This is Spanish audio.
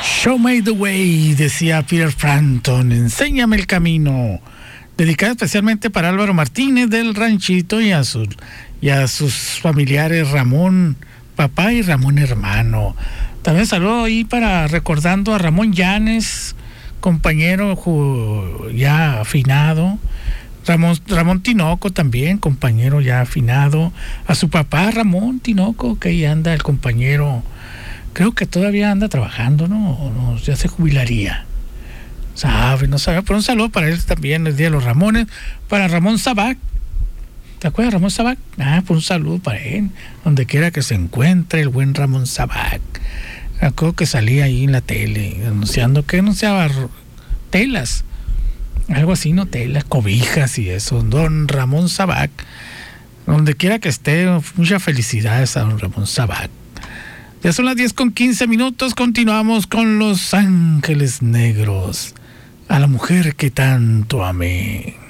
Show me the way, decía Peter Frampton, enséñame el camino. Dedicada especialmente para Álvaro Martínez del Ranchito y a sus familiares Ramón papá y Ramón hermano. También saludo ahí para recordando a Ramón Llanes, compañero ya afinado. Ramón Tinoco también, compañero ya afinado. A su papá Ramón Tinoco, que ahí anda el compañero. Creo que todavía anda trabajando, ¿no? Ya se jubilaría. No sabe, pero un saludo para él también, el Día de los Ramones. Para Ramón Sabac. ¿Te acuerdas de Ramón Sabac? Pues un saludo para él, donde quiera que se encuentre el buen Ramón Sabac. Me acuerdo que salía ahí en la tele, anunciando, que anunciaba telas. Algo así, ¿no? Telas, cobijas y eso. Don Ramón Sabac. Donde quiera que esté, muchas felicidades a don Ramón Sabac. Ya son las 10:15. Continuamos con Los Ángeles Negros. A la mujer que tanto amé.